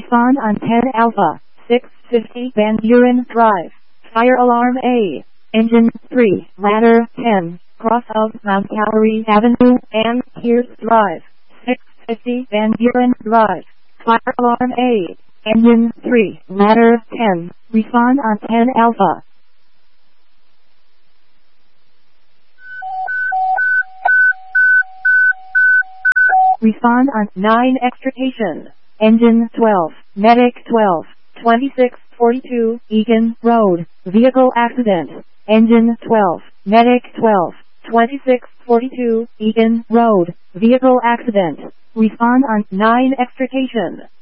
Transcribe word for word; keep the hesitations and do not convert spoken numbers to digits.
Respond on ten Alpha, six fifty Van Buren Drive. Fire alarm A. Engine three, ladder ten, cross of Mount Calvary Avenue and Pierce Drive. six fifty Van Buren Drive. Fire alarm A. Engine three, ladder ten. Respond on ten Alpha. Respond on nine Extrication. Engine twelve, Medic twelve, twenty-six forty-two, Egan Road. Vehicle accident. Engine twelve, Medic twelve, twenty-six forty-two, Egan Road. Vehicle accident. Respond on nine Extrication.